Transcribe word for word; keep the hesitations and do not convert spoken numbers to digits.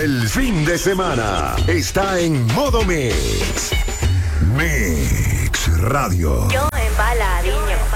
del fin de semana está en Modo Mix. Mix Radio. Yo en Baladiño.